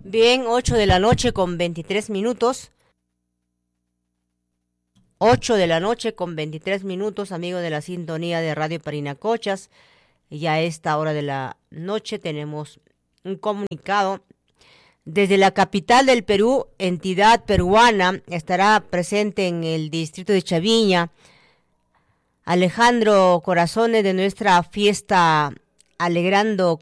Bien, 8 de la noche con 23 minutos. 8 de la noche con 23 minutos, amigos de la sintonía de Radio Parinacochas. Y a esta hora de la noche tenemos un comunicado. Desde la capital del Perú, entidad peruana, estará presente en el distrito de Chaviña Alejandro Corazones de nuestra fiesta Alegrando